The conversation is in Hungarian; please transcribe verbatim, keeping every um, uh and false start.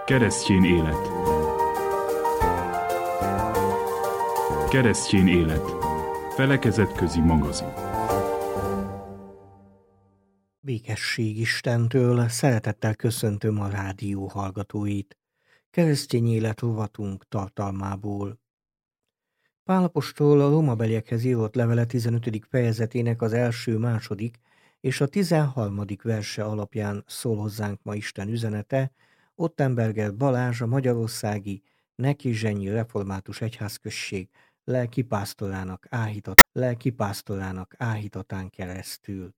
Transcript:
Keresztény élet. Keresztény élet. Felekezetközi magazin. Békesség Istentől, szeretettel köszöntöm a rádió hallgatóit. Keresztény élet rovatunk tartalmából. Pál apostol a rómabeliekhez írott levele tizenötödik fejezetének az első, második és a tizenharmadik verse alapján szól hozzánk ma Isten üzenete, Ottenberger Balázs, a magyarországi Nekizsenyi Református Egyházközség lelkipásztorának áhítat, lelkipásztorának áhítatán keresztül.